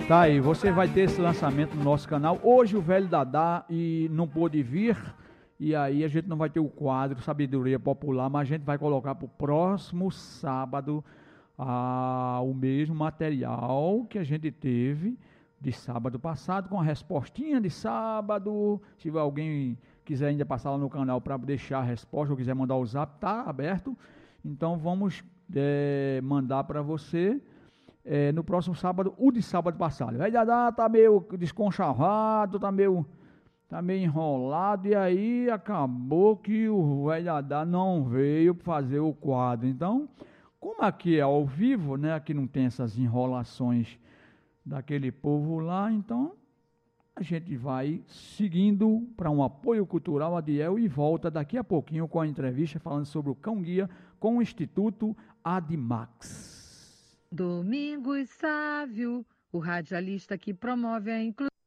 Tá aí, você vai ter esse lançamento no nosso canal. Hoje o velho Dadá e não pôde vir, e aí a gente não vai ter o quadro Sabedoria Popular, mas a gente vai colocar para o próximo sábado o mesmo material que a gente teve de sábado passado, com a respostinha de sábado. Se alguém quiser ainda passar lá no canal para deixar a resposta ou quiser mandar o zap, tá aberto. Então vamos mandar para você no próximo sábado, o de sábado passado. Vai Dadá tá meio desconchavado, tá meio enrolado, e aí acabou que o velho Dadá não veio fazer o quadro. Então, como aqui é ao vivo, né? Aqui não tem essas enrolações daquele povo lá, então a gente vai seguindo para um apoio cultural Adiel e volta daqui a pouquinho com a entrevista falando sobre o cão guia com o Instituto Adimax. Domingos Sávio, o radialista que promove a inclusão.